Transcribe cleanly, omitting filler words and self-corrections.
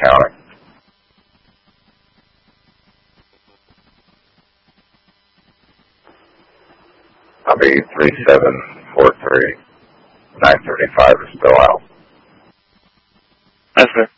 County. Copy 3743. 935 is still out. Yes, sir.